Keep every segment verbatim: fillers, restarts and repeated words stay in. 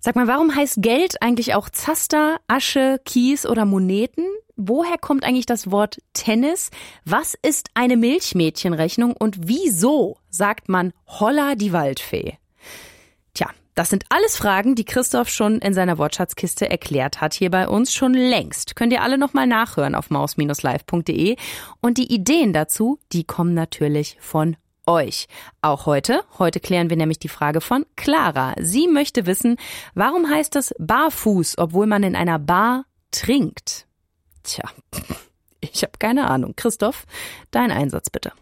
Sag mal, warum heißt Geld eigentlich auch Zaster, Asche, Kies oder Moneten? Woher kommt eigentlich das Wort Tennis? Was ist eine Milchmädchenrechnung und wieso sagt man Holla die Waldfee? Tja, das sind alles Fragen, die Christoph schon in seiner Wortschatzkiste erklärt hat, hier bei uns schon längst. Könnt ihr alle nochmal nachhören auf maus Bindestrich live Punkt de. Und die Ideen dazu, die kommen natürlich von euch. Auch heute. Heute klären wir nämlich die Frage von Clara. Sie möchte wissen, warum heißt es barfuß, obwohl man in einer Bar trinkt? Tja, ich habe keine Ahnung. Christoph, dein Einsatz bitte.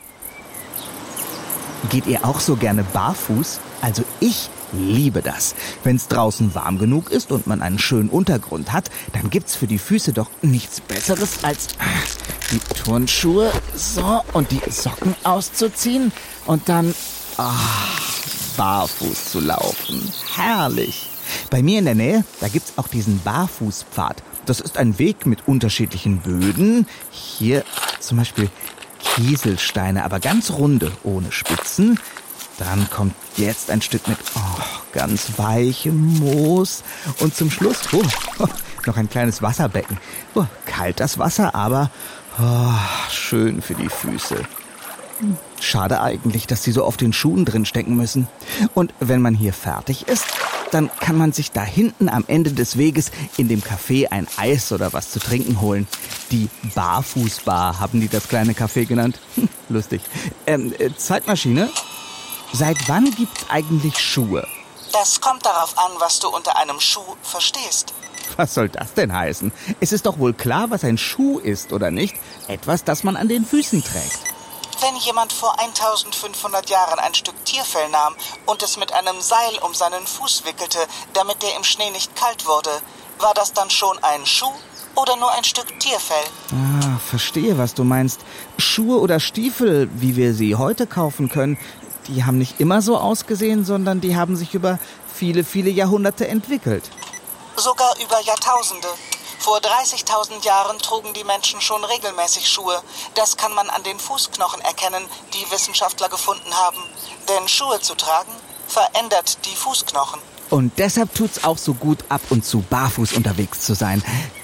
Geht ihr auch so gerne barfuß? Also ich liebe das. Wenn es draußen warm genug ist und man einen schönen Untergrund hat, dann gibt's für die Füße doch nichts Besseres als die Turnschuhe so und die Socken auszuziehen und dann ach, barfuß zu laufen. Herrlich. Bei mir in der Nähe, da gibt's auch diesen Barfußpfad. Das ist ein Weg mit unterschiedlichen Böden. Hier zum Beispiel Kieselsteine, aber ganz runde, ohne Spitzen. Dann kommt jetzt ein Stück mit oh, ganz weichem Moos. Und zum Schluss oh, oh, noch ein kleines Wasserbecken. Oh, kalt das Wasser, aber oh, schön für die Füße. Schade eigentlich, dass die so auf den Schuhen drin stecken müssen. Und wenn man hier fertig ist, dann kann man sich da hinten am Ende des Weges in dem Café ein Eis oder was zu trinken holen. Die Barfußbar haben die das kleine Café genannt. Hm, lustig. Ähm, äh, Zeitmaschine? Seit wann gibt's eigentlich Schuhe? Das kommt darauf an, was du unter einem Schuh verstehst. Was soll das denn heißen? Es ist doch wohl klar, was ein Schuh ist, oder nicht? Etwas, das man an den Füßen trägt. Wenn jemand vor eintausendfünfhundert Jahren ein Stück Tierfell nahm und es mit einem Seil um seinen Fuß wickelte, damit der im Schnee nicht kalt wurde, war das dann schon ein Schuh oder nur ein Stück Tierfell? Ah, verstehe, was du meinst. Schuhe oder Stiefel, wie wir sie heute kaufen können, die haben nicht immer so ausgesehen, sondern die haben sich über viele, viele Jahrhunderte entwickelt. Sogar über Jahrtausende. Vor dreißigtausend Jahren trugen die Menschen schon regelmäßig Schuhe. Das kann man an den Fußknochen erkennen, die Wissenschaftler gefunden haben. Denn Schuhe zu tragen verändert die Fußknochen. Und deshalb tut's auch so gut, ab und zu barfuß unterwegs zu sein.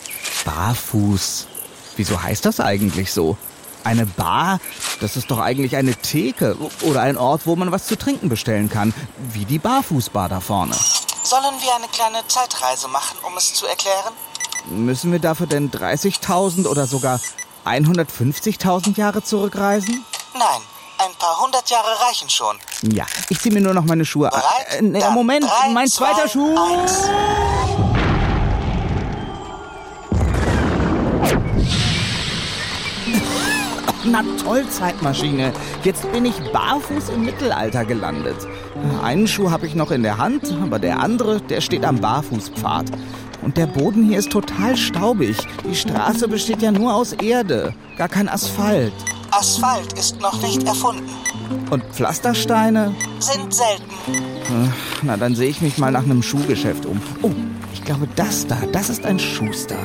Barfuß. Wieso heißt das eigentlich so? Eine Bar, das ist doch eigentlich eine Theke oder ein Ort, wo man was zu trinken bestellen kann. Wie die Barfußbar da vorne. Sollen wir eine kleine Zeitreise machen, um es zu erklären? Müssen wir dafür denn dreißigtausend oder sogar hundertfünfzigtausend Jahre zurückreisen? Nein, ein paar hundert Jahre reichen schon. Ja, ich ziehe mir nur noch meine Schuhe an. Bereit? Äh, nee, Moment, drei, mein zweiter zwei, Schuh. Eins. Na toll, Zeitmaschine. Jetzt bin ich barfuß im Mittelalter gelandet. Einen Schuh habe ich noch in der Hand, aber der andere, der steht am Barfußpfad. Und der Boden hier ist total staubig. Die Straße besteht ja nur aus Erde, gar kein Asphalt. Asphalt ist noch nicht erfunden. Und Pflastersteine? Sind selten. Na, dann sehe ich mich mal nach einem Schuhgeschäft um. Oh, ich glaube, das da, das ist ein Schuster.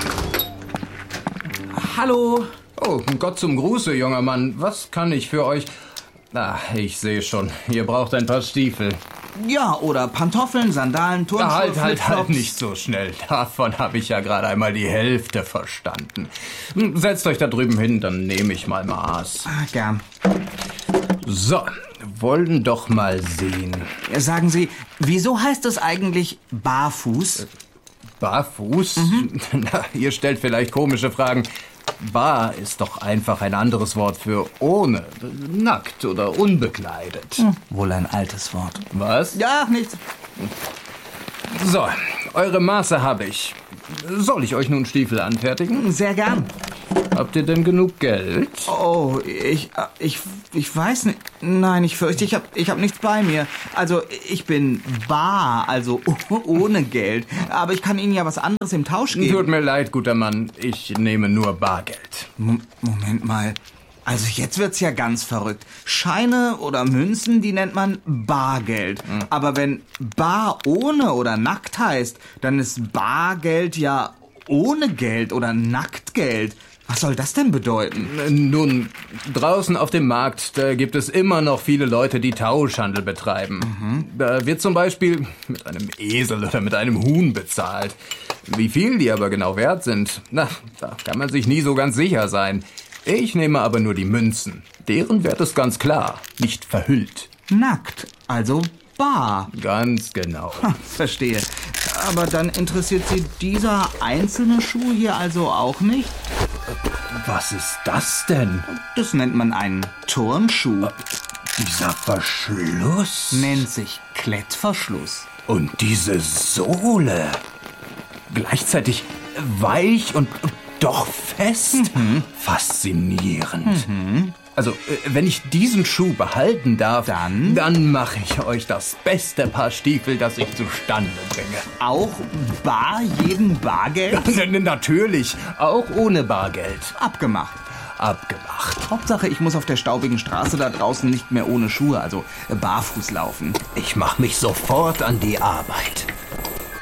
Hallo. Oh, Gott zum Gruße, junger Mann. Was kann ich für euch... Ah, ich sehe schon. Ihr braucht ein paar Stiefel. Ja, oder Pantoffeln, Sandalen, Turnschuhe, Ja, halt, halt, Flipflops. halt nicht so schnell. Davon habe ich ja gerade einmal die Hälfte verstanden. Setzt euch da drüben hin, dann nehme ich mal Maß. Ah, gern. So, wollen doch mal sehen. Sagen Sie, wieso heißt es eigentlich barfuß? Barfuß? Mhm. Na, ihr stellt vielleicht komische Fragen. Bar ist doch einfach ein anderes Wort für ohne, nackt oder unbekleidet. Hm, wohl ein altes Wort. Was? Ja, nichts. So, eure Maße habe ich. Soll ich euch nun Stiefel anfertigen? Sehr gern. Habt ihr denn genug Geld? Oh, ich, ich, ich weiß nicht. Nein, ich fürchte, ich habe ich hab nichts bei mir. Also, ich bin bar, also ohne Geld. Aber ich kann Ihnen ja was anderes im Tausch geben. Tut mir leid, guter Mann. Ich nehme nur Bargeld. Mo- Moment mal. Also jetzt wird's ja ganz verrückt. Scheine oder Münzen, die nennt man Bargeld. Hm. Aber wenn bar ohne oder nackt heißt, dann ist Bargeld ja ohne Geld oder Nacktgeld. Was soll das denn bedeuten? Nun, draußen auf dem Markt, da gibt es immer noch viele Leute, die Tauschhandel betreiben. Mhm. Da wird zum Beispiel mit einem Esel oder mit einem Huhn bezahlt. Wie viel die aber genau wert sind, na, da kann man sich nie so ganz sicher sein. Ich nehme aber nur die Münzen. Deren Wert ist ganz klar, nicht verhüllt. Nackt, also bar. Ganz genau. Ha, verstehe. Aber dann interessiert Sie dieser einzelne Schuh hier also auch nicht? Was ist das denn? Das nennt man einen Turnschuh. Dieser Verschluss nennt sich Klettverschluss. Und diese Sohle. Gleichzeitig weich und doch fest. Mhm. Faszinierend. Mhm. Also, wenn ich diesen Schuh behalten darf, dann, dann mache ich euch das beste Paar Stiefel, das ich zustande bringe. Auch bar jeden Bargeld? Natürlich, auch ohne Bargeld. Abgemacht. Abgemacht. Hauptsache, ich muss auf der staubigen Straße da draußen nicht mehr ohne Schuhe, also barfuß laufen. Ich mache mich sofort an die Arbeit.